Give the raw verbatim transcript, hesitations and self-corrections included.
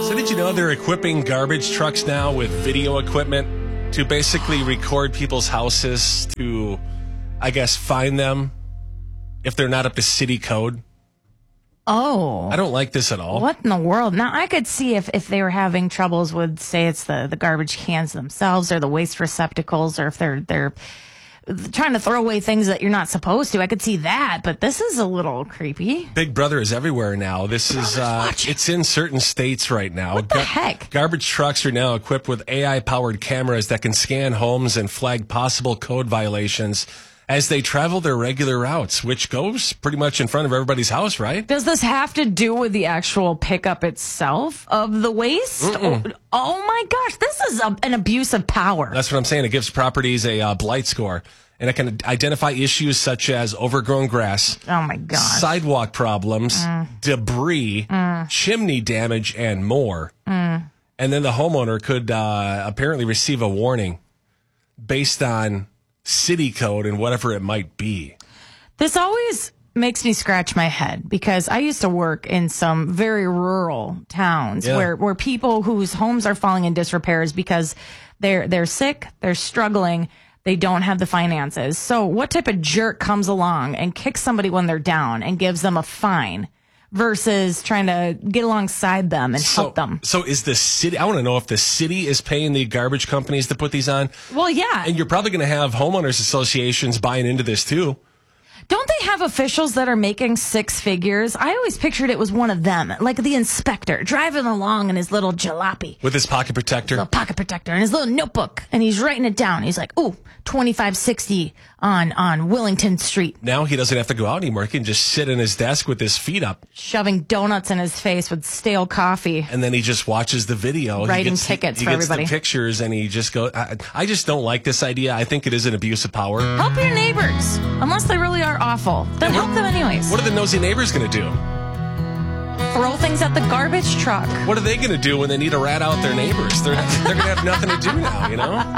So did you know they're equipping garbage trucks now with video equipment to basically record people's houses to, I guess, find them if they're not up to city code? Oh. I don't like this at all. What in the world? Now, I could see if, if they were having troubles with, say, it's the, the garbage cans themselves or the waste receptacles, or if they're they're trying to throw away things that you're not supposed to. I could see that, but this is a little creepy. Big Brother is everywhere now. This is, uh, it's in certain states right now. What the Gar- heck? Garbage trucks are now equipped with A I-powered cameras that can scan homes and flag possible code violations as they travel their regular routes, which goes pretty much in front of everybody's house, right? Does this have to do with the actual pickup itself of the waste? Oh, oh my gosh, this is a, an abuse of power. That's what I'm saying. It gives properties a uh, blight score, and it can identify issues such as overgrown grass, Oh my gosh. sidewalk problems, debris, chimney damage, and more. And then the homeowner could uh, apparently receive a warning based on city code and whatever it might be. This always makes me scratch my head because I used to work in some very rural towns Yeah. where, where people whose homes are falling in disrepair is because they're they're sick, they're struggling, they don't have the finances. So what type of jerk comes along and kicks somebody when they're down and gives them a fine versus trying to get alongside them and So, help them? so is the city, I want to know if the city is paying the garbage companies to put these on. Well, yeah. And you're probably going to have homeowners associations buying into this too. Don't they have officials that are making six figures? I always pictured it was one of them, like the inspector driving along in his little jalopy, With his pocket protector. little pocket protector, and his little notebook, and he's writing it down. He's like, "Ooh, twenty-five sixty on on Willington Street," Now he doesn't have to go out anymore. He can just sit in his desk with his feet up. shoving donuts in his face with stale coffee. And then he just watches the video. Writing he gets, tickets he for gets everybody. the pictures, and he just goes. I, I just don't like this idea. I think it is an abuse of power. Help your neighbors, unless they really are awful. Then help them anyways. What are the nosy neighbors going to do? Throw things at the garbage truck. What are they going to do when they need to rat out their neighbors? They're they're going to have nothing to do now, you know?